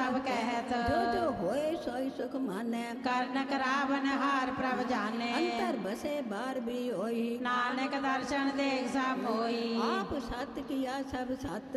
ਪ੍ਰਭ ਕਹਿਤ। ਜੋ ਜੋ ਹੋਏ ਸੋਈ ਸੁਖ ਮਾਨੈ, ਕਰਨ ਕਰਾਵਨ ਹਾਰ ਪ੍ਰਭ ਜਾਣੇ। ਅੰਤਰ ਬਸੇ ਬਾਰ ਵੀ ਹੋਈ, ਨਾਨਕ ਦਰਸ਼ਨ ਦੇਖ ਸਭ ਹੋਈ। ਆਪ ਸਤ ਕੀਆ ਸਭ ਸਤ,